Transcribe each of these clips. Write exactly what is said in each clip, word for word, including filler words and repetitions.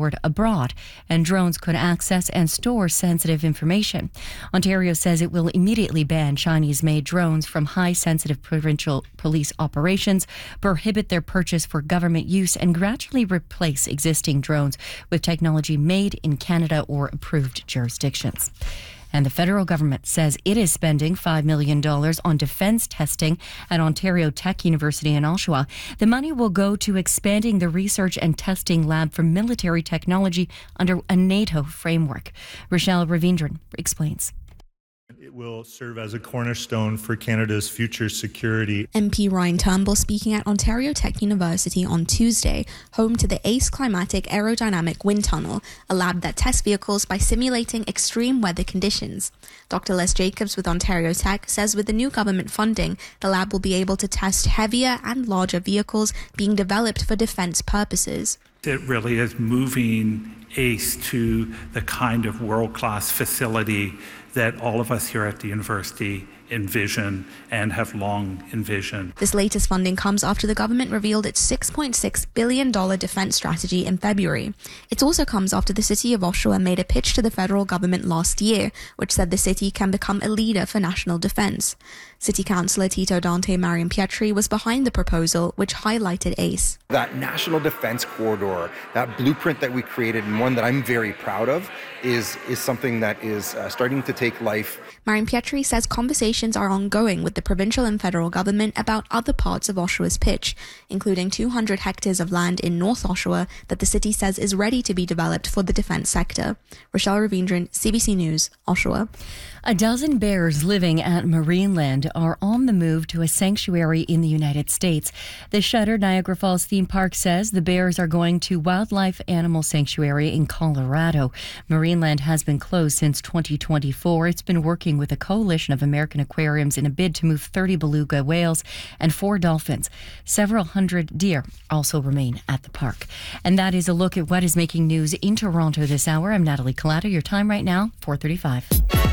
stored abroad, and drones could access and store sensitive information. Ontario says it will immediately ban Chinese-made drones from high-sensitive provincial police operations, prohibit their purchase for government use, and gradually replace existing drones with technology made in Canada or approved jurisdictions. And the federal government says it is spending five million dollars on defence testing at Ontario Tech University in Oshawa. The money will go to expanding the research and testing lab for military technology under a NATO framework. Rochelle Ravindran explains. It will serve as a cornerstone for Canada's future security. M P Ryan Turnbull speaking at Ontario Tech University on Tuesday, home to the ACE Climatic Aerodynamic Wind Tunnel, a lab that tests vehicles by simulating extreme weather conditions. Doctor Les Jacobs with Ontario Tech says with the new government funding, the lab will be able to test heavier and larger vehicles being developed for defence purposes. It really is moving ACE to the kind of world-class facility that all of us here at the university envision and have long envisioned. This latest funding comes after the government revealed its six point six billion dollars defence strategy in February. It also comes after the city of Oshawa made a pitch to the federal government last year, which said the city can become a leader for national defence. City Councillor Tito Dante Marion Pietri was behind the proposal, which highlighted ACE. That national defence corridor, that blueprint that we created, and one that I'm very proud of, is, is something that is uh, starting to take life. Marion Pietri says conversations are ongoing with the provincial and federal government about other parts of Oshawa's pitch, including two hundred hectares of land in North Oshawa that the city says is ready to be developed for the defence sector. Rochelle Ravindran, C B C News, Oshawa. A dozen bears living at Marineland are on the move to a sanctuary in the United States. The Shuttered Niagara Falls theme park says the bears are going to Wildlife Animal Sanctuary in Colorado. Marineland has been closed since twenty twenty-four. It's been working with a coalition of American aquariums in a bid to move thirty beluga whales and four dolphins. Several hundred deer also remain at the park. And that is a look at what is making news in Toronto this hour. I'm Natalie Collado. Your time right now, four thirty-five.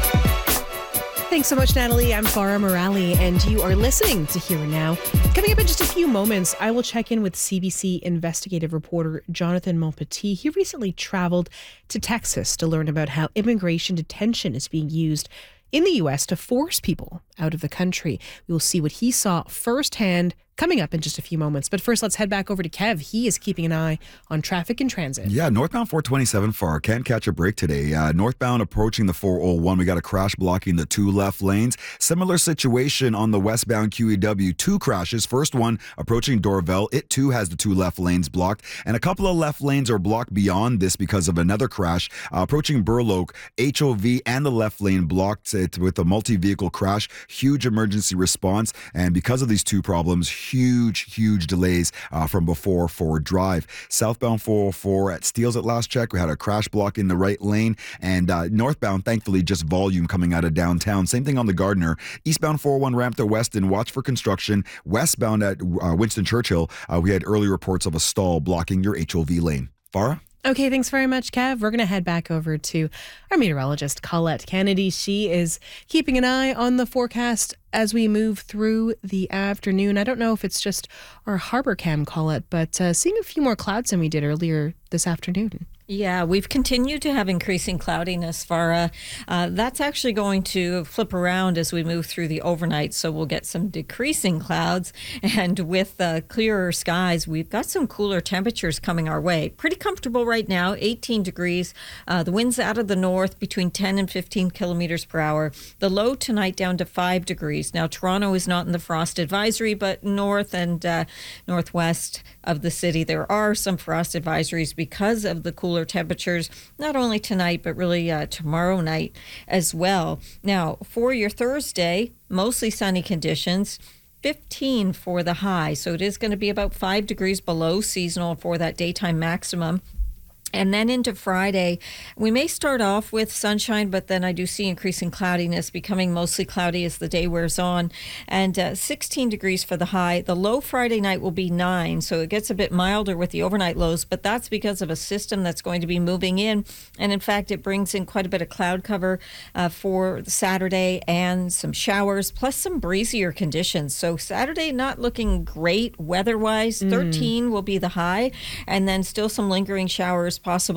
Thanks so much, Natalie. I'm Farah Morali, and you are listening to Here and Now. Coming up in just a few moments, I will check in with C B C investigative reporter Jonathan Monpetit. He recently traveled to Texas to learn about how immigration detention is being used in the U S to force people out of the country. We will see what he saw firsthand coming up in just a few moments. But first, let's head back over to Kev. He is keeping an eye on traffic and transit. Yeah, northbound four twenty-seven far. Can't catch a break today. Uh, northbound approaching the four oh one. We got a crash blocking the two left lanes. Similar situation on the westbound Q E W. Two crashes. First one approaching Dorval. It too has the two left lanes blocked. And a couple of left lanes are blocked beyond this because of another crash. Uh, approaching Burloak, H O V and the left lane blocked it with a multi-vehicle crash. Huge emergency response. And because of these two problems, huge, huge delays uh, from before Ford Drive. Southbound four oh four at Steeles at last check. We had a crash block in the right lane. And uh, northbound, thankfully, just volume coming out of downtown. Same thing on the Gardner. Eastbound four oh one ramp to Weston. Watch for construction. Westbound at uh, Winston Churchill, uh, we had early reports of a stall blocking your H O V lane. Farah? Okay, thanks very much, Kev. We're going to head back over to our meteorologist, Colette Kennedy. She is keeping an eye on the forecast as we move through the afternoon. I don't know if it's just our harbor cam, Colette, but uh, seeing a few more clouds than we did earlier this afternoon. Yeah, we've continued to have increasing cloudiness, Farah. Uh, that's actually going to flip around as we move through the overnight, so we'll get some decreasing clouds. And with uh, clearer skies, we've got some cooler temperatures coming our way. Pretty comfortable right now, eighteen degrees. Uh, the wind's out of the north between ten and fifteen kilometers per hour. The low tonight down to five degrees. Now, Toronto is not in the frost advisory, but north and uh, northwest of the city, there are some frost advisories because of the cooler temperatures, not only tonight, but really uh, tomorrow night as well. Now, for your Thursday, mostly sunny conditions, fifteen for the high. So it is going to be about five degrees below seasonal for that daytime maximum. And then into Friday, we may start off with sunshine, but then I do see increasing cloudiness, becoming mostly cloudy as the day wears on. And uh, sixteen degrees for the high. The low Friday night will be nine, so it gets a bit milder with the overnight lows, but that's because of a system that's going to be moving in. And in fact, it brings in quite a bit of cloud cover uh, for Saturday and some showers, plus some breezier conditions. So Saturday not looking great weather-wise. Mm. thirteen will be the high, and then still some lingering showers possible